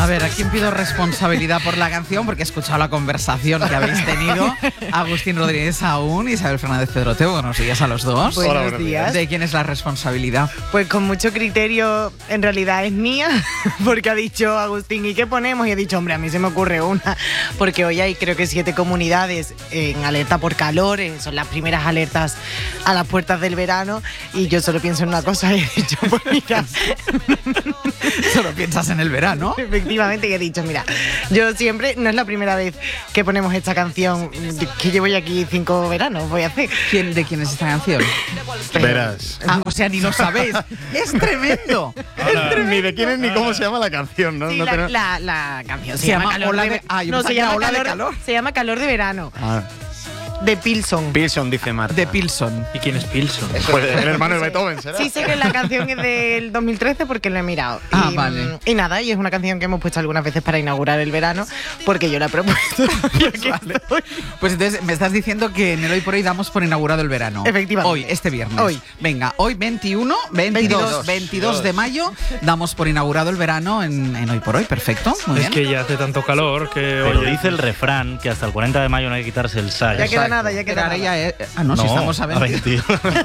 A ver, ¿a quién pido responsabilidad por la canción? Porque he escuchado la conversación que habéis tenido. Agustín Rodríguez Saún y Isabel Fernández Pedrote. Buenos días a los dos. Buenos días. ¿De quién es la responsabilidad? Pues con mucho criterio, en realidad es mía, porque ha dicho Agustín, ¿y qué ponemos? Y he dicho, hombre, a mí se me ocurre una, porque hoy hay creo que 7 comunidades en alerta por calor, son las primeras alertas a las puertas del verano, y yo solo pienso en una cosa, y he dicho, pues mira... Solo piensas en el verano. Efectivamente, y he dicho, mira, yo siempre, no es la primera vez que ponemos esta canción, que llevo ya aquí 5 veranos, voy a hacer. ¿De quién es esta canción? Verás. O sea, ni lo sabéis. ¡Es tremendo! Ni de quién es ni cómo se llama la canción, ¿no? Sí, No tenemos- la canción Se llama Calor Ola de de- yo No, pensaba se que era llama Ola de calor, Calor. se llama Calor de Verano, Ah, de Pilson. Pilson, dice Marta. De Pilson. ¿Y quién es Pilson? Pues el hermano de Beethoven, ¿será? Sí, sé que la canción es del 2013 porque lo he mirado. Ah, vale. Y nada, y es una canción que hemos puesto algunas veces para inaugurar el verano, porque yo la he propuesto. Y aquí Vale. estoy. Pues entonces me estás diciendo que en el Hoy por Hoy damos por inaugurado el verano. Efectivamente. Hoy, este viernes. Hoy. Venga, hoy 22 de mayo, damos por inaugurado el verano en Hoy por Hoy. Perfecto, muy Es bien. que ya hace tanto calor que... Pero oye, dice el refrán que hasta el 40 de mayo no hay que quitarse el say. Ya queda Exacto. nada, ya queda Ahora nada. no, si estamos a 20.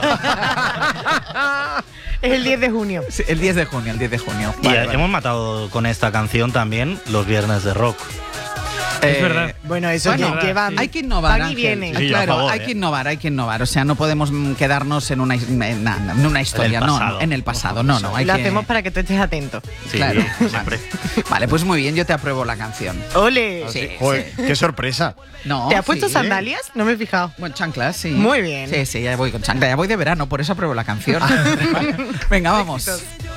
Es el 10 de junio. Sí, el 10 de junio, el 10 de junio. Y hemos matado con esta canción también los viernes de rock. Es verdad. Bueno, eso Bueno, llevan. hay que innovar, van y Ángel. vienen. Sí, Claro, a favor, hay que innovar. O sea, no podemos quedarnos en una historia, pasado. en el pasado. No, hay Lo que... hacemos para que tú estés atento. Sí, Claro, siempre. Vale, pues muy bien, yo te apruebo la canción. ¡Ole! Sí, Joder, sí. qué sorpresa. No, ¿Te has puesto sí. sandalias? No me he fijado. Bueno, chanclas, sí. Muy bien. Sí, ya voy con chanclas. Ya voy de verano, por eso apruebo la canción. Venga, vamos. Éxitos.